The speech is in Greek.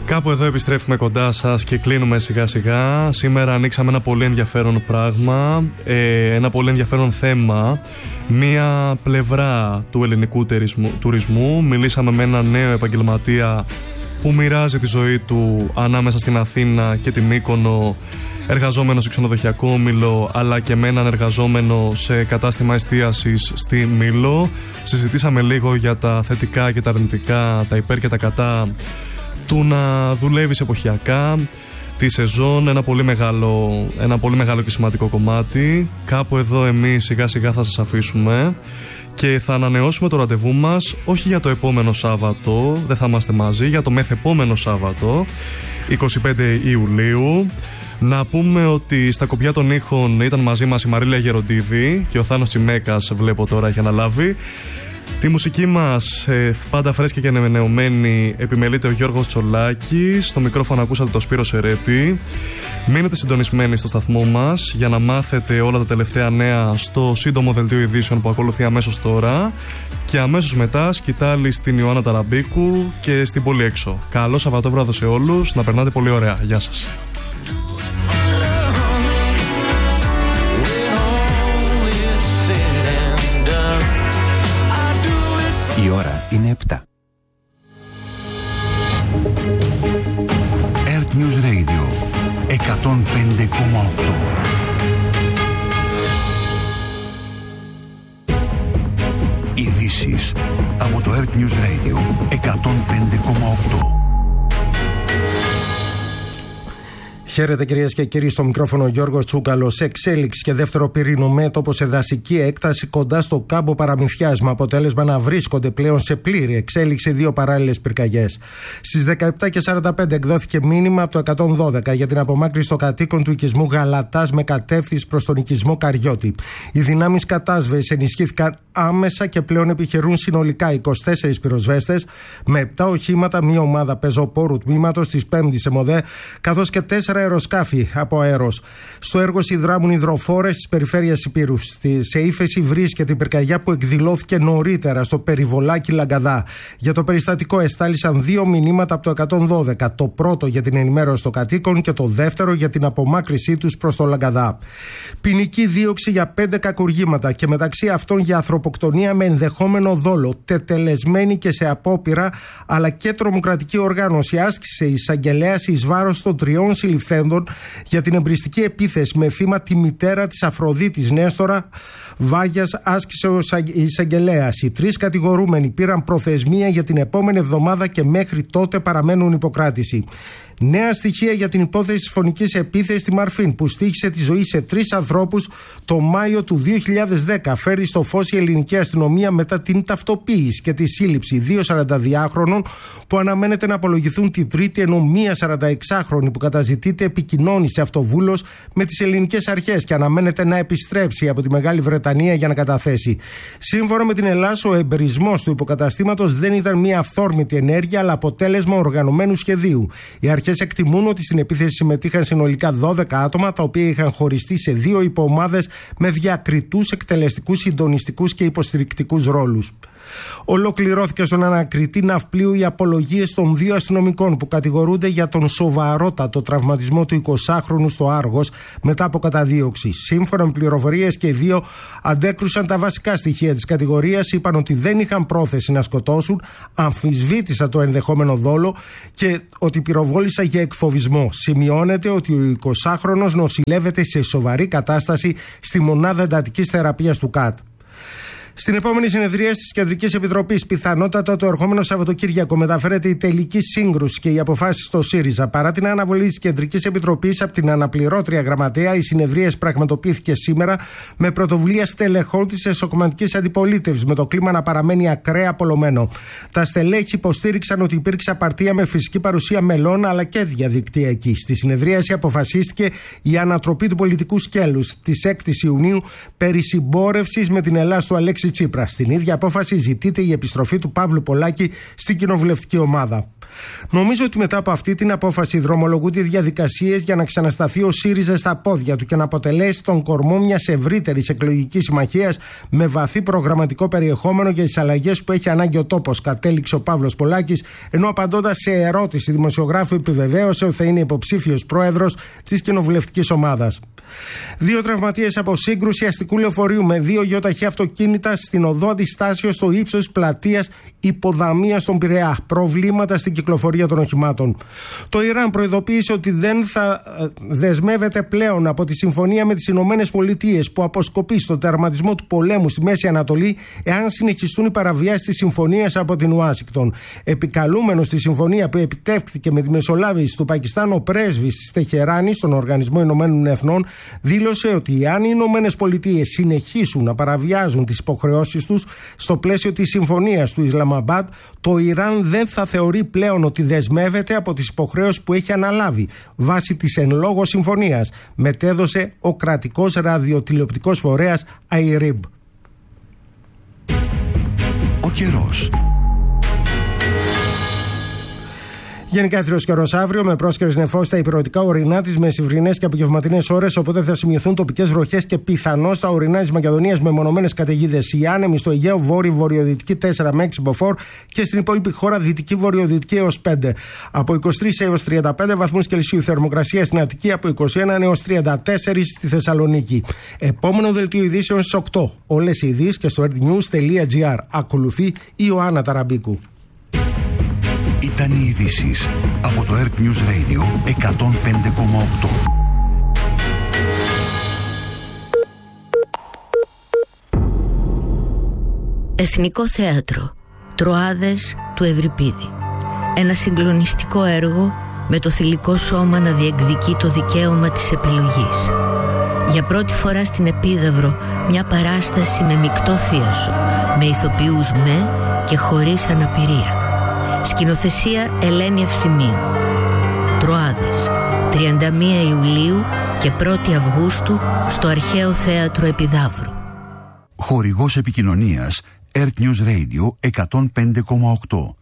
Κάπου εδώ επιστρέφουμε κοντά σας και κλείνουμε σιγά σιγά. Σήμερα ανοίξαμε ένα πολύ ενδιαφέρον πράγμα, ένα πολύ ενδιαφέρον θέμα, μία πλευρά του ελληνικού τουρισμού. Μιλήσαμε με έναν νέο επαγγελματία που μοιράζει τη ζωή του ανάμεσα στην Αθήνα και τη Μύκονο, εργαζόμενο σε ξενοδοχειακό όμιλο, αλλά και με έναν εργαζόμενο σε κατάστημα εστίασης στη Μήλο. Συζητήσαμε λίγο για τα θετικά και τα αρνητικά, τα υπέρ και τα κατά του να δουλεύεις εποχιακά, τη σεζόν, ένα πολύ μεγάλο και σημαντικό κομμάτι. Κάπου εδώ εμείς σιγά σιγά θα σας αφήσουμε και θα ανανεώσουμε το ραντεβού μας, όχι για το επόμενο Σάββατο, δεν θα είμαστε μαζί, για το μεθεπόμενο Σάββατο, 25 Ιουλίου. Να πούμε ότι στα κοπιά των ήχων ήταν μαζί μας η Μαρίλια Γεροντίδη και ο Θάνος Τσιμέκας, βλέπω τώρα, έχει αναλάβει. Τη μουσική μας πάντα φρέσκια και ανανεωμένη επιμελείται ο Γιώργος Τσολάκης. Στο μικρόφωνο ακούσατε το Σπύρο Σερέτη. Μείνετε συντονισμένοι στο σταθμό μας για να μάθετε όλα τα τελευταία νέα στο σύντομο δελτίο ειδήσεων που ακολουθεί αμέσως τώρα. Και αμέσως μετά σκητάλη στην Ιωάννα Ταραμπίκου και στην Πόλη Έξω. Καλό Σαββατόβραδο σε όλους, να περνάτε πολύ ωραία. Γεια σας. Η ώρα είναι 7. Earth News Radio 105,8. Ειδήσεις από το Earth News Radio 105,8. Χαίρετε κυρίες και κύριοι, στο μικρόφωνο Γιώργος Τσούκαλος. Σε εξέλιξη και δεύτερο πυρήνο μέτωπο σε δασική έκταση κοντά στο κάμπο Παραμυθιάς, με αποτέλεσμα να βρίσκονται πλέον σε πλήρη εξέλιξη δύο παράλληλες πυρκαγιές. Στις 17:45 εκδόθηκε μήνυμα από το 112 για την απομάκρυνση των κατοίκων του οικισμού Γαλατάς με κατεύθυνση προς τον οικισμό Καριώτη. Οι δυνάμεις κατάσβεσης ενισχύθηκαν άμεσα και πλέον επιχειρούν συνολικά 24 πυροσβέστες με 7 οχήματα, μία ομάδα πεζοπόρου τμήματος της 5ης ΕΜΟΔΕ, καθώς και 4 αεροσκάφη από αέρος. Στο έργο συνδράμουν υδροφόρες της περιφέρειας Ηπείρου. Σε ύφεση βρίσκεται η πυρκαγιά που εκδηλώθηκε νωρίτερα στο περιβολάκι Λαγκαδά. Για το περιστατικό εστάλησαν 2 μηνύματα από το 112. Το πρώτο για την ενημέρωση των κατοίκων και το δεύτερο για την απομάκρυσή τους προς το Λαγκαδά. Ποινική δίωξη για 5 κακουργήματα και μεταξύ αυτών για ανθρωποκτονία με ενδεχόμενο δόλο, τετελεσμένη και σε απόπειρα, αλλά και τρομοκρατική οργάνωση άσκησε η εισαγγελέας εις βάρος των 3 συλληφθέντων για την εμπριστική επίθεση με θύμα τη μητέρα της Αφροδίτης Νέστορα Βάγιας, άσκησε ο εισαγγελέας. Οι 3 κατηγορούμενοι πήραν προθεσμία για την επόμενη εβδομάδα και μέχρι τότε παραμένουν υποκράτηση. Νέα στοιχεία για την υπόθεση της φωνικής επίθεσης στη Μαρφίν που στοίχησε τη ζωή σε 3 ανθρώπους το Μάιο του 2010. Φέρει στο φως η ελληνική αστυνομία μετά την ταυτοποίηση και τη σύλληψη 2 42χρονων που αναμένεται να απολογηθούν την Τρίτη, ενώ μία 46χρονη που καταζητείται επικοινώνησε αυτοβούλος με τις ελληνικές αρχές και αναμένεται να επιστρέψει από τη Μεγάλη Βρετανία για να καταθέσει. Σύμφωνα με την Ελλάς, ο εμπειρισμός του υποκαταστήματος δεν ήταν μία αυθόρμητη ενέργεια, αλλά αποτέλεσμα οργανωμένου σχεδίου. Οι αρχές εκτιμούν ότι στην επίθεση συμμετείχαν συνολικά 12 άτομα, τα οποία είχαν χωριστεί σε 2 υποομάδες με διακριτούς, εκτελεστικούς, συντονιστικούς και υποστηρικτικούς ρόλους. Ολοκληρώθηκε στον ανακριτή ναυπλίου οι απολογίες των 2 αστυνομικών που κατηγορούνται για τον σοβαρότατο τραυματισμό του 20χρονου στο Άργος μετά από καταδίωξη. Σύμφωνα με πληροφορίες, και οι 2 αντέκρουσαν τα βασικά στοιχεία της κατηγορίας, είπαν ότι δεν είχαν πρόθεση να σκοτώσουν, αμφισβήτησαν το ενδεχόμενο δόλο και ότι πυροβόλησαν για εκφοβισμό. Σημειώνεται ότι ο 20χρονος νοσηλεύεται σε σοβαρή κατάσταση στη μονάδα εντατικής θεραπείας του ΚΑΤ. Στην επόμενη συνεδρία της Κεντρικής Επιτροπής, πιθανότατα το ερχόμενο Σαββατοκύριακο, μεταφέρεται η τελική σύγκρουση και οι αποφάσεις στο ΣΥΡΙΖΑ. Παρά την αναβολή της Κεντρικής Επιτροπής από την αναπληρώτρια γραμματέα, η συνεδρία πραγματοποιήθηκε σήμερα με πρωτοβουλία στελεχών της εσωκομματικής αντιπολίτευσης, με το κλίμα να παραμένει ακραία απολωμένο. Τα στελέχη υποστήριξαν ότι υπήρξε απαρτία με φυσική παρουσία μελών αλλά και διαδικτυακή. Στη συνεδρίαση αποφασίστηκε η ανατροπή του πολιτικού σκέλους της 6ης Ιουνίου περί συμπόρευσης με την Ελλάς του Αλέξη Τσίπρα. Στην ίδια απόφαση ζητείται η επιστροφή του Παύλου Πολάκη στην κοινοβουλευτική ομάδα. Νομίζω ότι μετά από αυτή την απόφαση δρομολογούνται διαδικασίες για να ξανασταθεί ο ΣΥΡΙΖΑ στα πόδια του και να αποτελέσει τον κορμό μιας ευρύτερης εκλογικής συμμαχίας με βαθύ προγραμματικό περιεχόμενο για τις αλλαγές που έχει ανάγκη ο τόπος, κατέληξε ο Παύλος Πολάκης, ενώ απαντώντας σε ερώτηση δημοσιογράφου επιβεβαίωσε ότι θα είναι υποψήφιος πρόεδρος της κοινοβουλευτικής ομάδας. 2 τραυματίες από σύγκρουση αστικού λεωφορείου με 2 γιοταχή αυτοκίνητα στην οδό Αντιστάσεως στο ύψος της πλατείας Υποδαμίας στον Πειραιά. Προβλήματα στην κυκλοφορία των οχημάτων. Το Ιράν προειδοποίησε ότι δεν θα δεσμεύεται πλέον από τη συμφωνία με τις Ηνωμένες Πολιτείες που αποσκοπεί στο τερματισμό του πολέμου στη Μέση Ανατολή εάν συνεχιστούν οι παραβιάσεις της συμφωνίας από την Ουάσιγκτον. Επικαλούμενος στη συμφωνία που επιτεύχθηκε με τη μεσολάβηση του Πακιστάν, ο πρέσβης της Τεχεράνης στον Οργανισμό Ηνωμένων Εθνών δήλωσε ότι αν οι Ηνωμένες Πολιτείες συνεχίσουν να παραβιάζουν τις υποχρεώσεις τους στο πλαίσιο της συμφωνίας του Ισλαμαμπάντ, το Ιράν δεν θα θεωρεί πλέον ότι δεσμεύεται από τις υποχρεώσεις που έχει αναλάβει βάσει της εν λόγω συμφωνίας, μετέδωσε ο κρατικός ραδιοτηλεοπτικός φορέας IRIB. Ο καιρός. Γενικά άθροιος καιρός αύριο με πρόσκαιρες νεφώσεις στα υπηρετικά ορεινά της μεσημβρινές και απογευματινές ώρες, οπότε θα σημειωθούν τοπικές βροχές και πιθανώς στα ορεινά της Μακεδονίας με μονομένες καταιγίδες. Οι άνεμοι στο Αιγαίο βόρειο-βορειοδυτική 4 με 6 μποφόρ και στην υπόλοιπη χώρα δυτική-βορειοδυτική έως 5. Από 23 έως 35 βαθμούς Κελσίου θερμοκρασία στην Αττική, από 21 έως 34 στη Θεσσαλονίκη. Επόμενο δελτίο ειδήσεων στις 8. Όλες οι ειδήσεις και στο earthnews.gr. Ακολουθεί η Ιωάννα Ταραμπίκου. Ήταν οι ειδήσεις από το Earth News Radio 105,8. Εθνικό Θέατρο Τροάδες του Ευρυπίδη. Ένα συγκλονιστικό έργο με το θηλυκό σώμα να διεκδικεί το δικαίωμα της επιλογής. Για πρώτη φορά στην Επίδαυρο μια παράσταση με μεικτό θίασο, με ηθοποιούς με και χωρίς αναπηρία. Σκηνοθεσία Ελένη Ευθυμίου. Τροάδες, 31 Ιουλίου και 1η Αυγούστου στο Αρχαίο Θέατρο Επιδαύρου. Χορηγός επικοινωνίας Earth News Radio 105,8.